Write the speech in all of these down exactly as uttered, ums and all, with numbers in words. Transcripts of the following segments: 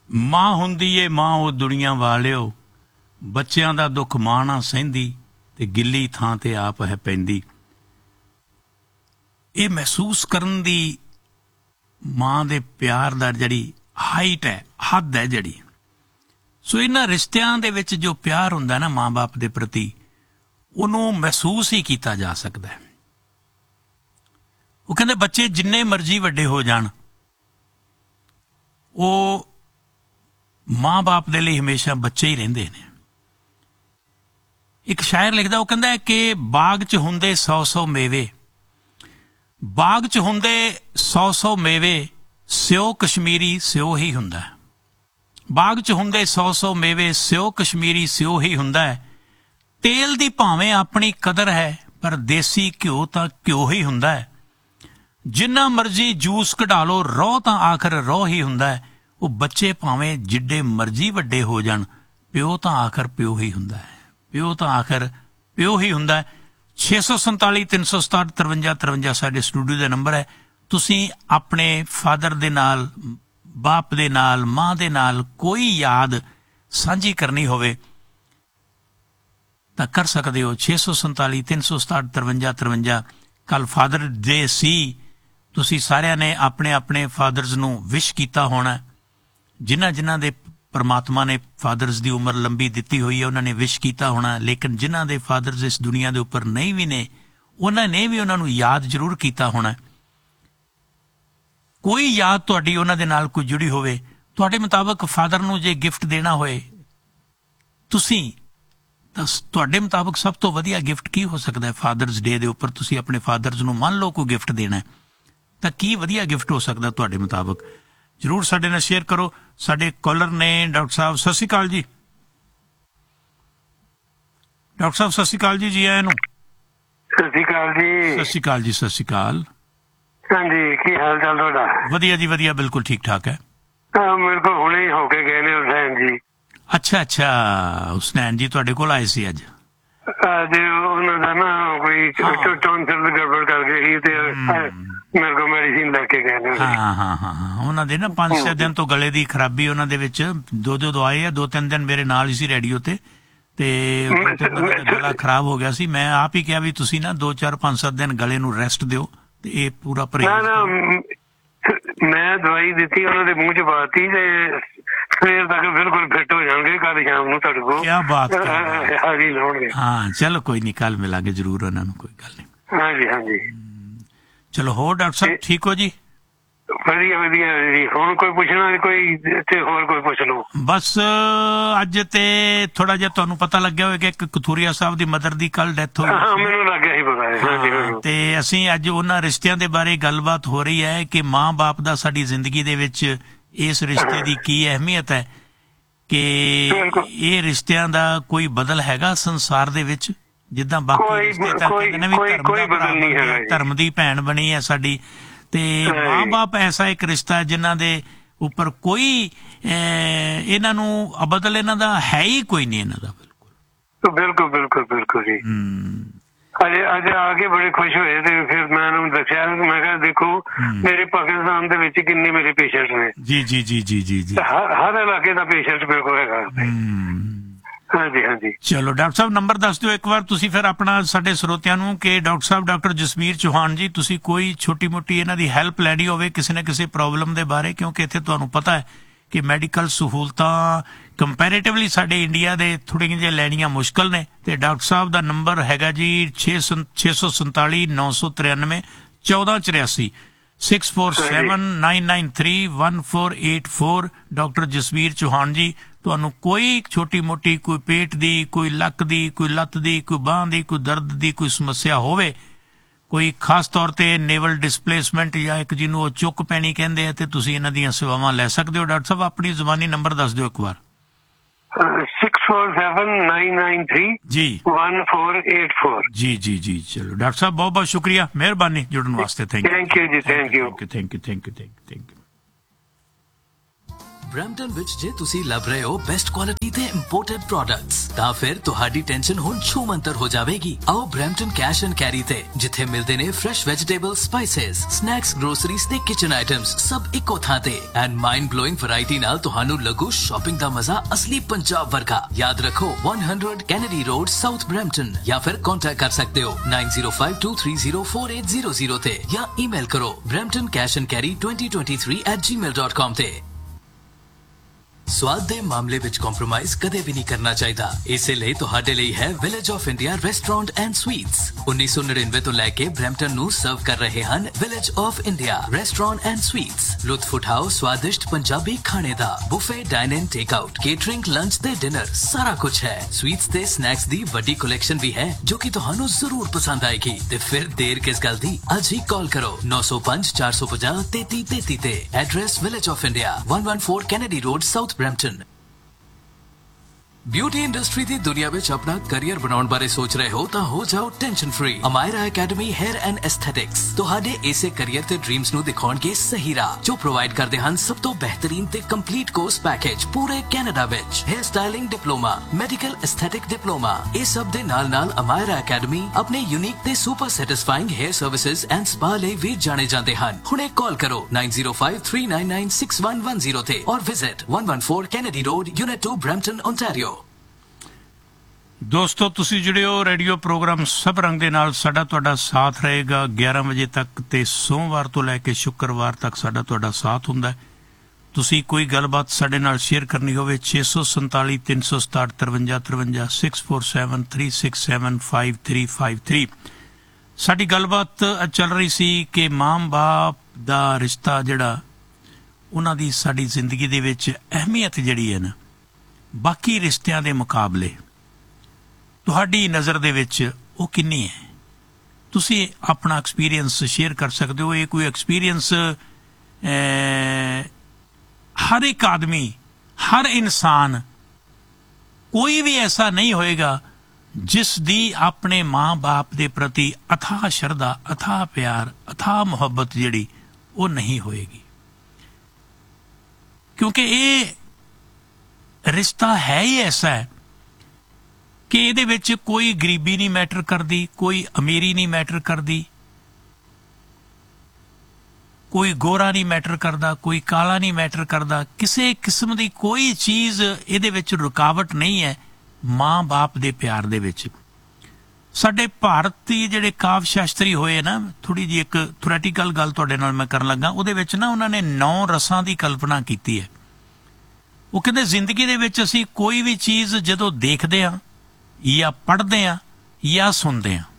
ਮਾਂ ਹੁੰਦੀ ਏ ਮਾਂ ਉਹ ਦੁਨੀਆ ਵਾਲਿਓ, ਬੱਚਿਆਂ ਦਾ ਦੁੱਖ ਮਾਂ ਨਾ ਸਹਿੰਦੀ ਤੇ ਗਿੱਲੀ ਥਾਂ ਤੇ ਆਪ ਹੈ ਪੈਂਦੀ। ਇਹ ਮਹਿਸੂਸ ਕਰਨ ਦੀ ਮਾਂ ਦੇ ਪਿਆਰ ਦਾ ਜਿਹੜੀ ਹਾਈਟ ਹੈ, ਹੱਦ ਹੈ ਜਿਹੜੀ, ਸੋ ਇਹਨਾਂ ਰਿਸ਼ਤਿਆਂ ਦੇ ਵਿੱਚ ਜੋ ਪਿਆਰ ਹੁੰਦਾ ਨਾ ਮਾਂ ਬਾਪ ਦੇ ਪ੍ਰਤੀ, ਉਹਨੂੰ ਮਹਿਸੂਸ ਹੀ ਕੀਤਾ ਜਾ ਸਕਦਾ ਹੈ। ਉਹ ਕਹਿੰਦੇ ਬੱਚੇ ਜਿੰਨੇ ਮਰਜ਼ੀ ਵੱਡੇ ਹੋ ਜਾਣ, ਉਹ ਮਾਂ ਬਾਪ ਦੇ ਲਈ ਹਮੇਸ਼ਾ ਬੱਚੇ ਹੀ ਰਹਿੰਦੇ ਨੇ। ਇੱਕ ਸ਼ਾਇਰ ਲਿਖਦਾ, ਉਹ ਕਹਿੰਦਾ ਕਿ ਬਾਗ 'ਚ ਹੁੰਦੇ ਸੌ ਸੌ ਮੇਵੇ, ਬਾਗ 'ਚ ਹੁੰਦੇ ਸੌ ਸੌ ਮੇਵੇ, ਸਿਓ ਕਸ਼ਮੀਰੀ ਸਿਓ ਹੀ ਹੁੰਦਾ ਹੈ। ਬਾਗ 'ਚ ਹੁੰਦੇ ਸੌ ਸੌ ਮੇਵੇ, ਸਿਓ ਕਸ਼ਮੀਰੀ ਸਿਓ ਹੀ ਹੁੰਦਾ ਹੈ। ਤੇਲ ਦੀ ਭਾਵੇਂ ਆਪਣੀ ਕਦਰ ਹੈ, ਪਰ ਦੇਸੀ ਘਿਓ ਤਾਂ ਘਿਓ ਹੀ ਹੁੰਦਾ ਹੈ। ਜਿੰਨਾ ਮਰਜ਼ੀ ਜੂਸ ਕਢਾ ਲਓ, ਰੋਹ ਤਾਂ ਆਖਰ ਰੋਹ ਹੀ ਹੁੰਦਾ ਹੈ। ਉਹ ਬੱਚੇ ਭਾਵੇਂ ਜਿੱਡੇ ਮਰਜ਼ੀ ਵੱਡੇ ਹੋ ਜਾਣ, ਪਿਓ ਤਾਂ ਆਖਰ ਪਿਓ ਹੀ ਹੁੰਦਾ ਹੈ। ਪਿਓ ਤਾਂ ਆਖਰ ਪਿਓ ਹੀ ਹੁੰਦਾ ਹੈ। ਛੇ ਸੌ ਸੰਤਾਲੀ ਤਿੰਨ ਸੌ ਸਤਾਹਠ ਤਰਵੰਜਾ ਤਰਵੰਜਾ ਸਾਡੇ ਸਟੂਡੀਓ ਦਾ ਨੰਬਰ ਹੈ। ਤੁਸੀਂ ਆਪਣੇ ਫਾਦਰ ਦੇ ਨਾਲ, ਬਾਪ ਦੇ ਨਾਲ, ਮਾਂ ਦੇ ਨਾਲ ਕੋਈ ਯਾਦ ਸਾਂਝੀ ਕਰਨੀ ਹੋਵੇ ਤਾਂ ਕਰ ਸਕਦੇ ਹੋ। ਛੇ ਸੌ ਸੰਤਾਲੀ ਤਿੰਨ ਸੌ ਸਤਾਹਠ ਤਰਵੰਜਾ ਤਰਵੰਜਾ। ਕੱਲ੍ਹ ਫਾਦਰ ਡੇ ਸੀ, ਤੁਸੀਂ ਸਾਰਿਆਂ ਨੇ ਆਪਣੇ ਆਪਣੇ ਫਾਦਰਸ ਨੂੰ ਵਿਸ਼ ਕੀਤਾ ਹੋਣਾ। ਜਿਨ੍ਹਾਂ ਜਿਨ੍ਹਾਂ ਦੇ ਪਰਮਾਤਮਾ ਨੇ ਫਾਦਰਸ ਦੀ ਉਮਰ ਲੰਬੀ ਦਿੱਤੀ ਹੋਈ ਹੈ, ਉਹਨਾਂ ਨੇ ਵਿਸ਼ ਕੀਤਾ ਹੋਣਾ। ਲੇਕਿਨ ਜਿਨ੍ਹਾਂ ਦੇ ਫਾਦਰਸ ਇਸ ਦੁਨੀਆ ਦੇ ਉੱਪਰ ਨਹੀਂ ਵੀ ਨੇ, ਉਹਨਾਂ ਨੇ ਵੀ ਉਹਨਾਂ ਨੂੰ ਯਾਦ ਜ਼ਰੂਰ ਕੀਤਾ ਹੋਣਾ। ਕੋਈ ਯਾਦ ਤੁਹਾਡੀ ਉਹਨਾਂ ਦੇ ਨਾਲ ਕੋਈ ਜੁੜੀ ਹੋਵੇ, ਤੁਹਾਡੇ ਮੁਤਾਬਕ ਫਾਦਰ ਨੂੰ ਜੇ ਗਿਫਟ ਦੇਣਾ ਹੋਏ ਤੁਸੀਂ, ਤਾਂ ਤੁਹਾਡੇ ਮੁਤਾਬਕ ਸਭ ਤੋਂ ਵਧੀਆ ਗਿਫਟ ਕੀ ਹੋ ਸਕਦਾ ਹੈ? ਫਾਦਰਸ ਡੇ ਦੇ ਉੱਪਰ ਤੁਸੀਂ ਆਪਣੇ ਫਾਦਰਸ ਨੂੰ ਮੰਨ ਲਓ ਕੋਈ ਗਿਫਟ ਦੇਣਾ, ਤਾਂ ਕੀ ਵਧੀਆ ਗਿਫਟ ਹੋ ਸਕਦਾ ਤੁਹਾਡੇ ਮੁਤਾਬਕ? ਜ਼ਰੂਰ ਸਾਡੇ ਨਾਲ ਸ਼ੇਅਰ ਕਰੋ। ਸਾਡੇ ਕਾਲਰ ਨੇ ਡਾਕਟਰ ਸਾਹਿਬ, ਸਤਿ ਸ਼੍ਰੀ ਅਕਾਲ ਜੀ। ਡਾਕਟਰ ਸਾਹਿਬ ਸਤਿ ਸ਼੍ਰੀ ਅਕਾਲ ਜੀ, ਜੀ ਆਇਆਂ ਨੂੰ। ਸਤਿ ਸ਼੍ਰੀ ਅਕਾਲ ਜੀ। ਸਤਿ ਸ਼੍ਰੀ ਅਕਾਲ ਜੀ, ਸਤਿ ਸ਼੍ਰੀ ਅਕਾਲ। ਹਾਂਜੀ, ਕੀ ਹਾਲ ਚਾਲ ਤੁਹਾਡਾ? ਵਧੀਆ ਜੀ ਵਧੀਆ, ਬਿਲਕੁਲ ਠੀਕ ਠਾਕ ਹੈ। ਮੇਰੇ ਕੋਲ ਹੁਣੇ ਹੀ ਹੋ ਕੇ ਗਏ ਨੇ ਹੁਸੈਨ ਜੀ। ਅੱਛਾ ਅੱਛਾ, ਹੁਸਨੈਨ ਜੀ ਤੁਹਾਡੇ ਕੋਲ ਆਏ ਸੀ ਅੱਜ? ਅੱਜ ਉਹਨਾਂ ਦਾ ਨਾ ਕੋਈ ਟੌਨਸਿਲ ਗੜਬੜ ਕਰ ਗਈ ਤੇ ਮੇਰੇ ਕੋਲ ਮੈਡੀਸਿਨ ਲੈ ਕੇ ਗਏ ਨੇ। ਹਾਂ ਹਾਂ ਹਾਂ ਹਾਂ, ਉਹਨਾਂ ਦੇ ਨਾ ਪੰਜ ਛੇ ਦਿਨ ਤੋਂ ਗਲੇ ਦੀ ਖਰਾਬੀ ਉਹਨਾਂ ਦੇ ਵਿੱਚ, ਦੋ ਦੋ ਦਵਾਈ ਆ, ਦੋ ਤਿੰਨ ਦਿਨ ਮੇਰੇ ਨਾਲ ਹੀ ਸੀ ਰੇਡੀਓ ਤੇ, ਤੇ ਗਲਾ ਖਰਾਬ ਹੋ ਗਿਆ ਸੀ। ਮੈਂ ਆਪ ਹੀ ਕਿਹਾ ਵੀ ਤੁਸੀਂ ਨਾ ਦੋ ਚਾਰ ਪੰਜ ਸੱਤ ਦਿਨ ਗਲੇ ਨੂੰ ਰੈਸਟ ਦਿਓ ਤੇ ਇਹ ਪੂਰਾ ਪਰਹੇਜ਼। ਮੈਂ ਦਵਾਈ ਦਿੱਤੀ, ਉਹਨਾਂ ਦੇ ਮੂੰਹ 'ਚ ਪਾਤੀ ਤੇ ਸਵੇਰ ਤੱਕ ਬਿਲਕੁਲ ਫਿੱਟ ਹੋ ਜਾਣਗੇ। ਕੱਲ ਸ਼ਾਮ ਨੂੰ ਤੁਹਾਡੇ ਕੋਲ ਕਿਆ ਬਾਤ ਹਾਜ਼ਰੀ ਲਾਉਣਗੇ। ਹਾਂ ਚਲੋ ਕੋਈ ਨਹੀਂ, ਕੱਲ ਮਿਲਾਂਗੇ ਜ਼ਰੂਰ ਉਹਨਾਂ ਨੂੰ, ਕੋਈ ਗੱਲ ਨਹੀਂ। ਹਾਂਜੀ ਹਾਂਜੀ ਚਲੋ। ਹੋਰ ਡਾਕਟਰ ਸਾਹਿਬ ਠੀਕ ਹੋ ਜੀ? ਵਧੀਆ ਵਧੀਆ ਜੀ। ਹੁਣ ਕੋਈ ਪੁੱਛਣਾ ਕੋਈ ਤੇ ਹੋਰ ਕੋਈ ਪੁੱਛ ਲਓ। ਬਸ ਅੱਜ ਤੇ ਥੋੜਾ ਜਿਹਾ ਤੁਹਾਨੂੰ ਪਤਾ ਲੱਗਿਆ ਹੋਵੇਗਾ ਕਿ ਕਥੂਰੀਆ ਸਾਹਿਬ ਦੀ ਮਦਰ ਦੀ ਕੱਲ ਡੈਥ ਹੋ ਗਈ। ਹਾਂ ਮੈਨੂੰ ਲੱਗਿਆ ਸੀ ਪਤਾ। ਤੇ ਅਸੀਂ ਅੱਜ ਉਹਨਾਂ ਰਿਸ਼ਤਿਆਂ ਦੇ ਬਾਰੇ ਗੱਲਬਾਤ ਹੋ ਰਹੀ ਹੈ ਕਿ ਮਾਂ ਬਾਪ ਦਾ ਸਾਡੀ ਜ਼ਿੰਦਗੀ ਦੇ ਵਿੱਚ ਇਸ ਰਿਸ਼ਤੇ ਦੀ ਕੀ ਅਹਿਮੀਅਤ ਹੈ, ਕਿ ਇਹ ਰਿਸ਼ਤਿਆਂ ਦਾ ਕੋਈ ਬਦਲ ਹੈਗਾ ਸੰਸਾਰ ਦੇ ਵਿੱਚ? ਜਿੱਦਾਂ ਬਾਕੀ ਰਿਸ਼ਤੇ ਤਾਂ ਕਹਿੰਦੇ ਨੇ ਵੀ ਧਰਮ ਦੀ ਭੈਣ ਬਣੀ ਹੈ ਸਾਡੀ, ਤੇ ਮਾਂ ਬਾਪ ਐਸਾ ਇੱਕ ਰਿਸ਼ਤਾ ਹੈ ਜਿਨ੍ਹਾਂ ਦੇ ਉੱਪਰ ਕੋਈ ਇਹਨਾਂ ਨੂੰ ਬਦਲ ਇਹਨਾਂ ਦਾ ਹੈ ਹੀ ਕੋਈ ਨਹੀਂ ਇਹਨਾਂ ਦਾ। ਬਿਲਕੁਲ ਬਿਲਕੁਲ ਬਿਲਕੁਲ ਬਿਲਕੁਲ ਜੀ। ਅੱਜ ਅੱਜ ਆ ਕੇ ਬੜੇ ਖੁਸ਼ ਹੋਏ ਤੇ ਫਿਰ ਮੈਂ ਉਹਨੂੰ ਦੱਸਿਆ, ਮੈਂ ਕਿਹਾ ਦੇਖੋ ਮੇਰੇ ਪਾਕਿਸਤਾਨ ਦੇ ਵਿੱਚ ਕਿੰਨੇ ਮੇਰੇ ਪੇਸ਼ੈਂਟ ਨੇ। ਜੀ ਜੀ ਜੀ ਜੀ ਜੀ ਜੀ, ਹਰ ਇਲਾਕੇ ਦਾ ਪੇਸ਼ੈਂਟ ਮੇਰੇ ਕੋਲ ਹੈਗਾ। ਹਾਂਜੀ ਹਾਂਜੀ। ਚਲੋ ਡਾਕਟਰ ਸਾਹਿਬ ਨੰਬਰ ਦੱਸ ਦਿਓ ਇੱਕ ਵਾਰ ਤੁਸੀਂ ਫਿਰ ਆਪਣਾ ਸਾਡੇ ਸਰੋਤਿਆਂ ਨੂੰ, ਕਿ ਡਾਕਟਰ ਸਾਹਿਬ ਡਾਕਟਰ ਜਸਵੀਰ ਚੌਹਾਨ ਜੀ, ਤੁਸੀਂ ਕੋਈ ਛੋਟੀ ਮੋਟੀ ਇਹਨਾਂ ਦੀ ਹੈਲਪ ਲੈਣੀ ਹੋਵੇ ਕਿਸੇ ਨਾ ਕਿਸੇ ਪ੍ਰੋਬਲਮ ਦੇ ਬਾਰੇ, ਕਿਉਂਕਿ ਇੱਥੇ ਤੁਹਾਨੂੰ ਪਤਾ ਹੈ ਕਿ ਮੈਡੀਕਲ ਸਹੂਲਤਾਂ ਕੰਪੈਰੇਟਿਵਲੀ ਸਾਡੇ ਇੰਡੀਆ ਦੇ ਥੋੜ੍ਹੀਆਂ ਜਿਹੀਆਂ ਲੈਣੀਆਂ ਮੁਸ਼ਕਲ ਨੇ। ਤੇ ਡਾਕਟਰ ਸਾਹਿਬ ਦਾ ਨੰਬਰ ਹੈਗਾ ਜੀ ਛੇ ਛੇ ਸੌ ਸੰਤਾਲੀ ਨੌ ਸੌ ਤਰਾਨਵੇਂ ਚੌਦਾਂ ਚੁਰਾਸੀ six four seven nine nine three one four eight four. Doctor Jasvir Chauhan ਜੀ, ਤੁਹਾਨੂੰ ਕੋਈ ਛੋਟੀ ਮੋਟੀ ਕੋਈ ਪੇਟ ਦੀ, ਕੋਈ ਲੱਕ ਦੀ, ਕੋਈ ਲੱਤ ਦੀ, ਕੋਈ ਬਾਂਹ ਦੀ, ਕੋਈ ਦਰਦ ਦੀ ਕੋਈ ਸਮੱਸਿਆ ਹੋਵੇ, ਕੋਈ ਖਾਸ ਤੌਰ ਤੇ ਨੇਵਲ ਡਿਸਪਲੇਸਮੈਂਟ ਜਾਂ ਇੱਕ ਜਿਹਨੂੰ ਉਹ ਚੁੱਕ ਪੈਣੀ ਕਹਿੰਦੇ ਆ, ਤੇ ਤੁਸੀਂ ਇਹਨਾਂ ਦੀਆਂ ਸੇਵਾਵਾਂ ਲੈ ਸਕਦੇ ਹੋ। ਡਾਕਟਰ ਸਾਹਿਬ ਆਪਣੀ ਜ਼ੁਬਾਨੀ ਨੰਬਰ ਦੱਸ ਦਿਓ ਇੱਕ ਵਾਰ। Six four seven nine nine three G one four eight four. ਜੀ ਜੀ ਜੀ ਚਲੋ ਡਾਕਟਰ ਸਾਹਿਬ ਬਹੁਤ ਬਹੁਤ ਸ਼ੁਕਰੀਆ, ਮਿਹਰਬਾਨੀ ਜੁੜਨ ਵਾਸਤੇ। ਥੈਂਕ ਯੂ ਥੈਂਕ ਯੂ ਜੀ, thank you thank you thank you thank you thank you. Brampton ਵਿੱਚ ਜੇ ਤੁਸੀਂ ਲੱਭ ਰਹੇ ਹੋ ਬੈਸਟ ਕੁਆਲਿਟੀ ਤੇ ਇੰਪੋਰਟਡ ਪ੍ਰੋਡਕਟਸ ਤਾਂ ਫਿਰ ਤੁਹਾਡੀ ਟੈਨਸ਼ਨ ਹੁਣ ਛੂਮੰਤਰ ਹੋ ਜਾਵੇਗੀ। ਆਓ ਬਰੈਂਪਟਨ ਕੈਸ਼ ਐਂਡ ਕੈਰੀ ਤੇ, ਜਿੱਥੇ ਮਿਲਦੇ ਨੇ fresh vegetable, spices, snacks, groceries ਤੇ ਕਿਚਨ ਆਈਟਮਸ ਸਭ ਇੱਕੋ ਥਾਂ ਤੇ ਐਂਡ ਮਾਈਂਡ ਬਲੋਇੰਗ ਵੈਰਾਈਟੀ ਨਾਲ ਤੁਹਾਨੂੰ ਲੱਗੂ ਸ਼ਾਪਿੰਗ ਦਾ ਮਜ਼ਾ ਅਸਲੀ ਪੰਜਾਬ ਵਰਗਾ। ਯਾਦ ਰੱਖੋ one hundred Kennedy road, south Brampton, ਜਾਂ ਫਿਰ ਕੰਟੈਕਟ ਕਰ ਸਕਦੇ ਹੋ nine zero five two three zero four eight zero zero ਤੇ ਜਾਂ ਈਮੇਲ ਕਰੋ brampton cash and carry twenty twenty-three at gmail dot com ਤੇ। ਸਵਾਦ ਦੇ ਮਾਮਲੇ ਵਿੱਚ ਕੰਪਰੋਮਾਈਜ਼ ਕਦੇ ਵੀ ਨਹੀਂ ਕਰਨਾ ਚਾਹੀਦਾ। ਇਸੇ ਲਈ ਤੁਹਾਡੇ ਲਈ ਹੈ village of India restaurant and sweets. ਉੱਨੀ ਸੌ ਨੜਿਨਵੇਂ ਤੋਂ ਲੈ ਕੇ ਬਰੈਂਪਟਨ ਨੂੰ ਸਰਵ ਕਰ ਰਹੇ ਹਨ village of India restaurant and sweets. ਲੁਤਫ ਉਠਾਓ ਸਵਾਦਿਸ਼ਟ ਪੰਜਾਬੀ ਖਾਣੇ ਦਾ। ਬੁਫੇ, ਡਾਈਨ ਇਨ, ਟੇਕ ਆਊਟ, ਕੇਟਰਿੰਗ, ਲੰਚ ਤੇ ਡਿਨਰ ਸਾਰਾ ਕੁਝ ਹੈ। ਸਵੀਟਸ ਤੇ ਸਨੈਕਸ ਦੀ ਵੱਡੀ ਕਲੈਕਸ਼ਨ ਵੀ ਹੈ ਜੋ ਕਿ ਤੁਹਾਨੂੰ ਜ਼ਰੂਰ ਪਸੰਦ ਆਏਗੀ। ਤੇ ਫਿਰ ਦੇਰ ਕਿਸ ਗੱਲ ਦੀ, ਅੱਜ ਹੀ ਕਾਲ ਕਰੋ nine oh five four five zero three three three ਤੇ। Address village of India one fourteen Kennedy road, south Brampton. Beauty industry ਦੀ ਦੁਨੀਆ ਵਿੱਚ ਆਪਣਾ ਕੈਰੀਅਰ ਬਣਾਉਣ ਬਾਰੇ ਸੋਚ ਰਹੇ ਹੋ ਤਾਂ ਹੋ ਜਾਓ tension free. Amaira academy hair and ਐਸਥੈਟਿਕਸ ਤੁਹਾਡੇ ਇਸੇ ਕੈਰੀਅਰ ਤੇ ਡ੍ਰੀਮਸ ਨੂੰ ਦਿਖਾਉਣਗੇ ਸਹੀ ਰਾਹ, ਜੋ ਪ੍ਰੋਵਾਈਡ ਕਰਦੇ ਹਨ ਸਭ ਤੋਂ ਬਿਹਤਰੀਨ ਤੇ ਕੰਪਲੀਟ ਕੋਰਸ ਪੈਕੇਜ ਪੂਰੇ ਕੈਨੇਡਾ ਵਿੱਚ। Hair styling diploma, medical aesthetic diploma, ਇਹ ਸਭ ਦੇ ਨਾਲ ਨਾਲ ਅਮਾਇਰਾ ਅਕੈਡਮੀ ਆਪਣੇ ਯੂਨੀਕ ਤੇ super ਸੈਟੀਸਫਾਈਂਗ hair services and spa ਲਈ ਵੀ ਜਾਣੇ ਜਾਂਦੇ ਹਨ। ਹੁਣੇ ਕਾਲ ਕਰੋ nine zero five three nine nine six one one zero ਤੇ ਔਰ visit one fourteen Kennedy road, unit two, Brampton, Ontario. ਦੋਸਤੋ, ਤੁਸੀਂ ਜੁੜੇ ਹੋ ਰੇਡੀਓ ਪ੍ਰੋਗਰਾਮ ਸਭ ਰੰਗ ਦੇ ਨਾਲ। ਸਾਡਾ ਤੁਹਾਡਾ ਸਾਥ ਰਹੇਗਾ ਗਿਆਰਾਂ ਵਜੇ ਤੱਕ ਤੇ ਸੋਮਵਾਰ ਤੋਂ ਲੈ ਕੇ ਸ਼ੁੱਕਰਵਾਰ ਤੱਕ ਸਾਡਾ ਤੁਹਾਡਾ ਸਾਥ ਹੁੰਦਾ ਹੈ। ਤੁਸੀਂ ਕੋਈ ਗੱਲਬਾਤ ਸਾਡੇ ਨਾਲ ਸ਼ੇਅਰ ਕਰਨੀ ਹੋਵੇ ਛੇ ਸੌ ਸੰਤਾਲੀ ਤਿੰਨ ਸੌ ਸਤਾਹਠ ਤਰਵੰਜਾ ਤਰਵੰਜਾ six four seven three six seven five three five three। ਸਾਡੀ ਗੱਲਬਾਤ ਚੱਲ ਰਹੀ ਸੀ ਕਿ ਮਾਂ ਬਾਪ ਦਾ ਰਿਸ਼ਤਾ ਜਿਹੜਾ ਉਹਨਾਂ ਦੀ ਸਾਡੀ ਜ਼ਿੰਦਗੀ ਦੇ ਵਿੱਚ ਅਹਿਮੀਅਤ ਜਿਹੜੀ ਹੈ ਨਾ ਬਾਕੀ ਰਿਸ਼ਤਿਆਂ ਦੇ ਮੁਕਾਬਲੇ ਤੁਹਾਡੀ ਨਜ਼ਰ ਦੇ ਵਿੱਚ ਉਹ ਕਿੰਨੀ ਹੈ। ਤੁਸੀਂ ਆਪਣਾ ਐਕਸਪੀਰੀਅੰਸ ਸ਼ੇਅਰ ਕਰ ਸਕਦੇ ਹੋ। ਇਹ ਕੋਈ ਐਕਸਪੀਰੀਅੰਸ ਹਰ ਇੱਕ ਆਦਮੀ, ਹਰ ਇਨਸਾਨ, ਕੋਈ ਵੀ ਐਸਾ ਨਹੀਂ ਹੋਏਗਾ ਜਿਸ ਦੀ ਆਪਣੇ ਮਾਂ ਬਾਪ ਦੇ ਪ੍ਰਤੀ ਅਥਾਹ ਸ਼ਰਧਾ, ਅਥਾਹ ਪਿਆਰ, ਅਥਾਹ ਮੁਹੱਬਤ ਜਿਹੜੀ ਉਹ ਨਹੀਂ ਹੋਏਗੀ। ਕਿਉਂਕਿ ਇਹ ਰਿਸ਼ਤਾ ਹੈ ਹੀ ਐਸਾ ਹੈ ਕਿ ਇਹਦੇ ਵਿੱਚ ਕੋਈ ਗਰੀਬੀ ਨਹੀਂ ਮੈਟਰ ਕਰਦੀ, ਕੋਈ ਅਮੀਰੀ ਨਹੀਂ ਮੈਟਰ ਕਰਦੀ, ਕੋਈ ਗੋਰਾ ਨਹੀਂ ਮੈਟਰ ਕਰਦਾ, ਕੋਈ ਕਾਲਾ ਨਹੀਂ ਮੈਟਰ ਕਰਦਾ। ਕਿਸੇ ਕਿਸਮ ਦੀ ਕੋਈ ਚੀਜ਼ ਇਹਦੇ ਵਿੱਚ ਰੁਕਾਵਟ ਨਹੀਂ ਹੈ ਮਾਂ ਬਾਪ ਦੇ ਪਿਆਰ ਦੇ ਵਿੱਚ। ਸਾਡੇ ਭਾਰਤੀ ਜਿਹੜੇ ਕਾਵਿ ਸ਼ਾਸਤਰੀ ਹੋਏ ਨਾ, ਥੋੜੀ ਜਿਹੀ ਇੱਕ ਥਿਓਰੈਟੀਕਲ ਗੱਲ ਤੁਹਾਡੇ ਨਾਲ ਮੈਂ ਕਰਨ ਲੱਗਾ, ਉਹਦੇ ਵਿੱਚ ਨਾ ਉਹਨਾਂ ਨੇ ਨੌ ਰਸਾਂ ਦੀ ਕਲਪਨਾ ਕੀਤੀ ਹੈ। ਉਹ ਕਹਿੰਦੇ ਜ਼ਿੰਦਗੀ ਦੇ ਵਿੱਚ ਅਸੀਂ ਕੋਈ ਵੀ ਚੀਜ਼ ਜਦੋਂ ਦੇਖਦੇ ਹਾਂ ਜਾਂ ਪੜ੍ਹਦੇ ਹਾਂ ਜਾਂ ਸੁਣਦੇ ਹਾਂ,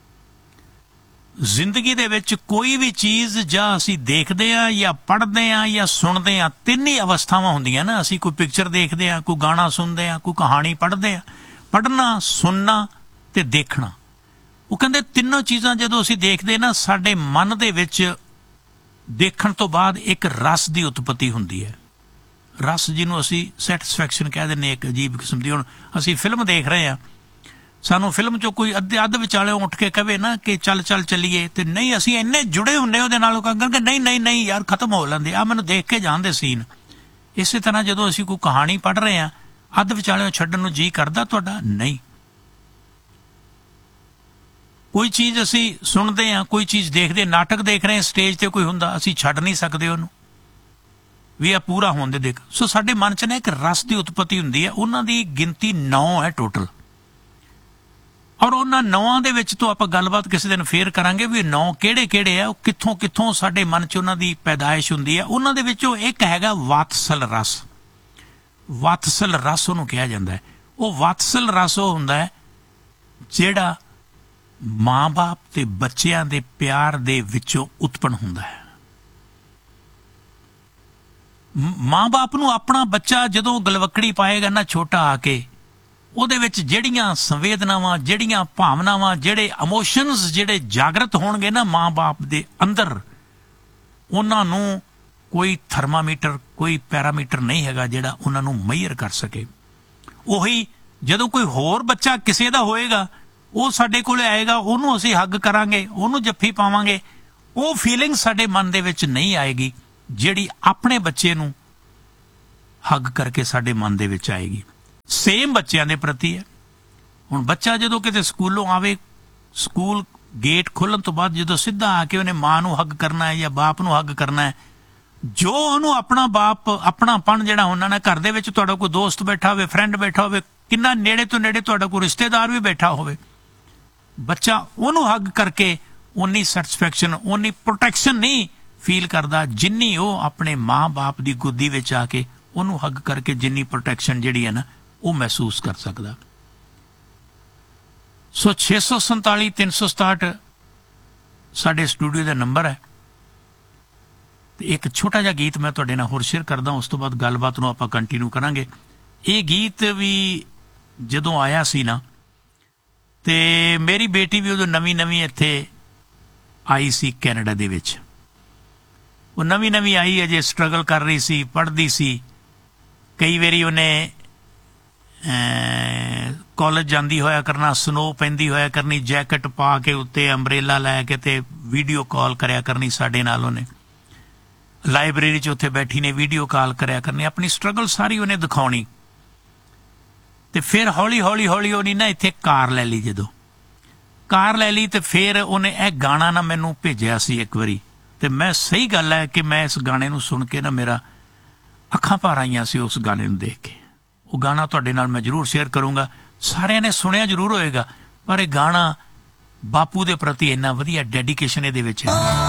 ਜ਼ਿੰਦਗੀ ਦੇ ਵਿੱਚ ਕੋਈ ਵੀ ਚੀਜ਼ ਜਾਂ ਅਸੀਂ ਦੇਖਦੇ ਹਾਂ ਜਾਂ ਪੜ੍ਹਦੇ ਹਾਂ ਜਾਂ ਸੁਣਦੇ ਹਾਂ, ਤਿੰਨ ਹੀ ਅਵਸਥਾਵਾਂ ਹੁੰਦੀਆਂ ਨਾ। ਅਸੀਂ ਕੋਈ ਪਿਕਚਰ ਦੇਖਦੇ ਹਾਂ, ਕੋਈ ਗਾਣਾ ਸੁਣਦੇ ਹਾਂ, ਕੋਈ ਕਹਾਣੀ ਪੜ੍ਹਦੇ ਹਾਂ। ਪੜ੍ਹਨਾ, ਸੁਣਨਾ ਤੇ ਦੇਖਣਾ, ਉਹ ਕਹਿੰਦੇ ਤਿੰਨੋਂ ਚੀਜ਼ਾਂ ਜਦੋਂ ਅਸੀਂ ਦੇਖਦੇ ਨਾ, ਸਾਡੇ ਮਨ ਦੇ ਵਿੱਚ ਦੇਖਣ ਤੋਂ ਬਾਅਦ ਇੱਕ ਰਸ ਦੀ ਉਤਪਤੀ ਹੁੰਦੀ ਹੈ। ਰਸ ਜਿਹਨੂੰ ਅਸੀਂ ਸੈਟਿਸਫੈਕਸ਼ਨ ਕਹਿ ਦਿੰਦੇ, ਇੱਕ ਅਜੀਬ ਕਿਸਮ ਦੀ। ਹੁਣ ਅਸੀਂ ਫਿਲਮ ਦੇਖ ਰਹੇ ਹਾਂ, ਸਾਨੂੰ ਫਿਲਮ 'ਚੋਂ ਕੋਈ ਅੱਧੇ ਅੱਧ ਵਿਚਾਲੇ ਉੱਠ ਕੇ ਕਹੇ ਨਾ ਕਿ ਚੱਲ ਚੱਲ ਚੱਲੀਏ, ਤੇ ਨਹੀਂ, ਅਸੀਂ ਇੰਨੇ ਜੁੜੇ ਹੁੰਦੇ ਉਹਦੇ ਨਾਲ, ਉਹ ਕਹਿੰਦੇ ਨਹੀਂ ਨਹੀਂ ਨਹੀਂ ਯਾਰ ਖਤਮ ਹੋ ਲੈਂਦੇ ਆ, ਮੈਨੂੰ ਦੇਖ ਕੇ ਜਾਂਦੇ ਸੀਨ। ਇਸੇ ਤਰ੍ਹਾਂ ਜਦੋਂ ਅਸੀਂ ਕੋਈ ਕਹਾਣੀ ਪੜ੍ਹ ਰਹੇ ਹਾਂ, ਅੱਧ ਵਿਚਾਲੇ ਛੱਡਣ ਨੂੰ ਜੀ ਕਰਦਾ ਤੁਹਾਡਾ? ਨਹੀਂ। ਕੋਈ ਚੀਜ਼ ਅਸੀਂ ਸੁਣਦੇ ਹਾਂ, ਕੋਈ ਚੀਜ਼ ਦੇਖਦੇ, ਨਾਟਕ ਦੇਖ ਰਹੇ ਹਾਂ, ਸਟੇਜ ਤੇ ਕੋਈ ਹੁੰਦਾ, ਅਸੀਂ ਛੱਡ ਨਹੀਂ ਸਕਦੇ ਉਹਨੂੰ ਵੀ ਆ ਪੂਰਾ ਹੋਣ ਦੇ ਦੇਖ। ਸੋ ਸਾਡੇ ਮਨ 'ਚ ਨਾ ਇੱਕ ਰਸ ਦੀ ਉਤਪਤੀ ਹੁੰਦੀ ਹੈ। ਉਹਨਾਂ ਦੀ ਗਿਣਤੀ ਨੌ ਹੈ ਟੋਟਲ, ਔਰ ਉਹਨਾਂ ਨੌਆਂ ਦੇ ਵਿੱਚ ਤੋਂ ਆਪਾਂ ਗੱਲਬਾਤ ਕਿਸੇ ਦਿਨ ਫੇਰ ਕਰਾਂਗੇ ਵੀ ਨੌ ਕਿਹੜੇ ਕਿਹੜੇ ਆ, ਉਹ ਕਿੱਥੋਂ ਕਿੱਥੋਂ ਸਾਡੇ ਮਨ 'ਚ ਉਹਨਾਂ ਦੀ ਪੈਦਾਇਸ਼ ਹੁੰਦੀ ਹੈ। ਉਹਨਾਂ ਦੇ ਵਿੱਚੋਂ ਇੱਕ ਹੈਗਾ ਵਾਤਸਲ ਰਸ। ਵਾਤਸਲ ਰਸ ਉਹਨੂੰ ਕਿਹਾ ਜਾਂਦਾ ਹੈ। ਉਹ ਵਾਤਸਲ ਰਸ ਉਹ ਹੁੰਦਾ ਹੈ ਜਿਹੜਾ ਮਾਂ ਬਾਪ ਤੇ ਬੱਚਿਆਂ ਦੇ ਪਿਆਰ ਦੇ ਵਿੱਚੋਂ ਉਤਪੰਨ ਹੁੰਦਾ ਹੈ। ਮਾਂ ਬਾਪ ਨੂੰ ਆਪਣਾ ਬੱਚਾ ਜਦੋਂ ਗਲਵੱਕੜੀ ਪਾਏਗਾ ਨਾ ਛੋਟਾ ਆ ਕੇ, ਉਹਦੇ ਵਿੱਚ ਜਿਹੜੀਆਂ ਸੰਵੇਦਨਾਵਾਂ, ਜਿਹੜੀਆਂ ਭਾਵਨਾਵਾਂ, ਜਿਹੜੇ ਇਮੋਸ਼ਨਸ ਜਿਹੜੇ ਜਾਗਰਤ ਹੋਣਗੇ ਨਾ ਮਾਂ ਬਾਪ ਦੇ ਅੰਦਰ, ਉਹਨਾਂ ਨੂੰ ਕੋਈ ਥਰਮਾਮੀਟਰ, ਕੋਈ ਪੈਰਾਮੀਟਰ ਨਹੀਂ ਹੈਗਾ ਜਿਹੜਾ ਉਹਨਾਂ ਨੂੰ ਮੈਜ਼ਰ ਕਰ ਸਕੇ। ਉਹੀ ਜਦੋਂ ਕੋਈ ਹੋਰ ਬੱਚਾ ਕਿਸੇ ਦਾ ਹੋਏਗਾ, ਉਹ ਸਾਡੇ ਕੋਲ ਆਏਗਾ, ਉਹਨੂੰ ਅਸੀਂ ਹੱਗ ਕਰਾਂਗੇ, ਉਹਨੂੰ ਜੱਫੀ ਪਾਵਾਂਗੇ, ਉਹ ਫੀਲਿੰਗ ਸਾਡੇ ਮਨ ਦੇ ਵਿੱਚ ਨਹੀਂ ਆਏਗੀ ਜਿਹੜੀ ਆਪਣੇ ਬੱਚੇ ਨੂੰ ਹੱਗ ਕਰਕੇ ਸਾਡੇ ਮਨ ਦੇ ਵਿੱਚ ਆਏਗੀ। ਸੇਮ ਬੱਚਿਆਂ ਦੇ ਪ੍ਰਤੀ ਹੈ। ਹੁਣ ਬੱਚਾ ਜਦੋਂ ਕਿਤੇ ਸਕੂਲੋਂ ਆਵੇ, ਸਕੂਲ ਗੇਟ ਖੁੱਲ੍ਹਣ ਤੋਂ ਬਾਅਦ ਜਦੋਂ ਸਿੱਧਾ ਆ ਕੇ ਉਹਨੇ ਮਾਂ ਨੂੰ ਹੱਗ ਕਰਨਾ ਹੈ ਜਾਂ ਬਾਪ ਨੂੰ ਹੱਗ ਕਰਨਾ ਹੈ, ਜੋ ਉਹਨੂੰ ਆਪਣਾ ਬਾਪ ਆਪਣਾਪਣ ਜਿਹੜਾ ਹੁੰਦਾ ਨਾ, ਘਰ ਦੇ ਵਿੱਚ ਤੁਹਾਡਾ ਕੋਈ ਦੋਸਤ ਬੈਠਾ ਹੋਵੇ, ਫਰੈਂਡ ਬੈਠਾ ਹੋਵੇ, ਕਿੰਨਾ ਨੇੜੇ ਤੋਂ ਨੇੜੇ ਤੁਹਾਡਾ ਕੋਈ ਰਿਸ਼ਤੇਦਾਰ ਵੀ ਬੈਠਾ ਹੋਵੇ, ਬੱਚਾ ਉਹਨੂੰ ਹੱਗ ਕਰਕੇ ਉਨੀ ਸੈਟਿਸਫੈਕਸ਼ਨ, ਉਨੀ ਪ੍ਰੋਟੈਕਸ਼ਨ ਨਹੀਂ ਫੀਲ ਕਰਦਾ ਜਿੰਨੀ ਉਹ ਆਪਣੇ ਮਾਂ-ਬਾਪ ਦੀ ਗੋਦੀ ਵਿੱਚ ਆ ਕੇ ਉਹਨੂੰ ਹੱਗ ਕਰਕੇ ਜਿੰਨੀ ਪ੍ਰੋਟੈਕਸ਼ਨ ਜਿਹੜੀ ਹੈ ਨਾ ਉਹ ਮਹਿਸੂਸ ਕਰ ਸਕਦਾ। ਸੋ ਛੇ ਸੌ ਸੰਤਾਲੀ ਤਿੰਨ ਸੌ ਸਤਾਹਠ ਸਾਡੇ ਸਟੂਡੀਓ ਦਾ ਨੰਬਰ ਹੈ। ਤੇ ਇੱਕ ਛੋਟਾ ਜਿਹਾ ਗੀਤ ਮੈਂ ਤੁਹਾਡੇ ਨਾਲ ਹੋਰ ਸ਼ੇਅਰ ਕਰਦਾ, ਉਸ ਤੋਂ ਬਾਅਦ ਗੱਲਬਾਤ ਨੂੰ ਆਪਾਂ ਕੰਟੀਨਿਊ ਕਰਾਂਗੇ। ਇਹ ਗੀਤ ਵੀ ਜਦੋਂ ਆਇਆ ਸੀ ਨਾ, ਤੇ ਮੇਰੀ ਬੇਟੀ ਵੀ ਉਦੋਂ ਨਵੀਂ ਨਵੀਂ ਇੱਥੇ ਆਈ ਸੀ ਕੈਨੇਡਾ ਦੇ ਵਿੱਚ। ਉਹ ਨਵੀਂ ਨਵੀਂ ਆਈ, ਅਜੇ ਸਟਰਗਲ ਕਰ ਰਹੀ ਸੀ, ਪੜ੍ਹਦੀ ਸੀ। ਕਈ ਵਾਰੀ ਉਹਨੇ ਕਾਲਜ ਜਾਂਦੀ ਹੋਇਆ ਕਰਨਾ, ਸਨੋ ਪੈਂਦੀ ਹੋਇਆ ਕਰਨੀ, ਜੈਕਟ ਪਾ ਕੇ ਉੱਤੇ ਅੰਬਰੇਲਾ ਲੈ ਕੇ ਤੇ ਵੀਡੀਓ ਕਾਲ ਕਰਿਆ ਕਰਨੀ ਸਾਡੇ ਨਾਲ। ਉਹਨੇ ਲਾਇਬ੍ਰੇਰੀ 'ਚ ਉੱਥੇ ਬੈਠੀ ਨੇ ਵੀਡੀਓ ਕਾਲ ਕਰਿਆ ਕਰਨੀ, ਆਪਣੀ ਸਟਰਗਲ ਸਾਰੀ ਉਹਨੇ ਦਿਖਾਉਣੀ। ਤੇ ਫਿਰ ਹੌਲੀ ਹੌਲੀ ਹੌਲੀ ਉਹਨੇ ਨਾ ਇੱਥੇ ਕਾਰ ਲੈ ਲਈ। ਜਦੋਂ ਕਾਰ ਲੈ ਲਈ ਤੇ ਫਿਰ ਉਹਨੇ ਇਹ ਗਾਣਾ ਨਾ ਮੈਨੂੰ ਭੇਜਿਆ ਸੀ ਇੱਕ ਵਾਰੀ। ਤੇ ਮੈਂ, ਸਹੀ ਗੱਲ ਹੈ ਕਿ ਮੈਂ ਇਸ ਗਾਣੇ ਨੂੰ ਸੁਣ ਕੇ ਨਾ ਮੇਰਾ ਅੱਖਾਂ ਭਰ ਆਈਆਂ ਸੀ ਉਸ ਗਾਣੇ ਨੂੰ ਦੇਖ ਕੇ। ਉਹ ਗਾਣਾ ਤੁਹਾਡੇ ਨਾਲ ਮੈਂ ਜ਼ਰੂਰ ਸ਼ੇਅਰ ਕਰੂੰਗਾ। ਸਾਰਿਆਂ ਨੇ ਸੁਣਿਆ ਜ਼ਰੂਰ ਹੋਏਗਾ, ਪਰ ਇਹ ਗਾਣਾ ਬਾਪੂ ਦੇ ਪ੍ਰਤੀ ਇੰਨਾ ਵਧੀਆ ਡੈਡੀਕੇਸ਼ਨ ਇਹਦੇ ਵਿੱਚ ਹੈ।